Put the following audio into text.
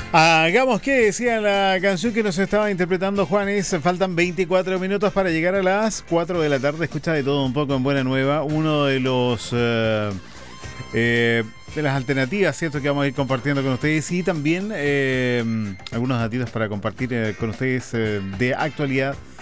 Hagamos que decía la canción que nos estaba interpretando Juanes. Faltan 24 minutos para llegar a las 4 de la tarde. Escucha de todo un poco en Buena Nueva. Uno de los de las alternativas, ¿cierto? Que vamos a ir compartiendo con ustedes. Y también algunos datitos para compartir con ustedes de actualidad